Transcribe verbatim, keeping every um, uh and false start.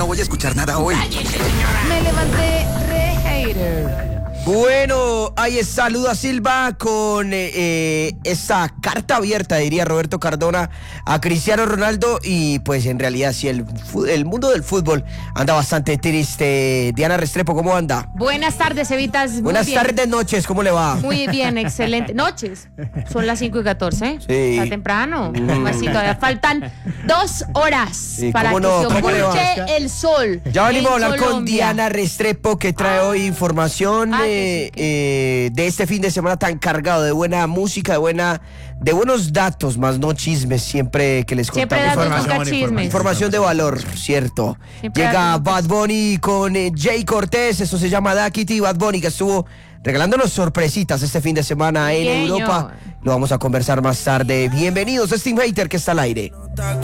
no voy a escuchar nada hoy. Me levanté re hater. Bueno, ahí es Saluda Silva con eh, eh, esa carta abierta, diría Roberto Cardona, a Cristiano Ronaldo. Y pues en realidad sí, el, el mundo del fútbol anda bastante triste. Diana Restrepo, ¿cómo anda? Buenas tardes, Evitas. Muy Buenas bien. tardes, noches, ¿cómo le va? Muy bien, excelente. Noches. Son las cinco y catorce. Sí. Está temprano. Mm. Así todavía faltan dos horas Sí, para ¿cómo que no? se ¿Cómo le va? oculte el sol. Ya venimos a en hablar con Colombia. Diana Restrepo, que trae hoy información Ah, eh, que sí, que- eh, de este fin de semana tan cargado de buena música, de buena, de buenos datos, más no chismes, siempre que les Siempre contamos. datos, Información, nunca chismes. información de valor, cierto. Siempre Llega datos, nunca Bad Bunny con eh, Jay Cortés, eso se llama Daquiti. Bad Bunny, que estuvo regalándonos sorpresitas este fin de semana en Pequeño. Europa. Lo vamos a conversar más tarde. Bienvenidos a Steam Hater, que está al aire.